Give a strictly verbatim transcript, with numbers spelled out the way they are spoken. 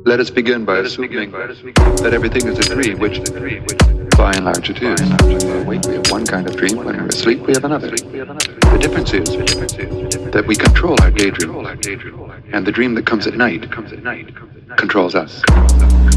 Let us begin by assuming that everything is a dream, which, by and large, it is. When we're awake, we have one kind of dream. When we're asleep, we have another. The difference is that we control our daydream, and the dream that comes at night controls us.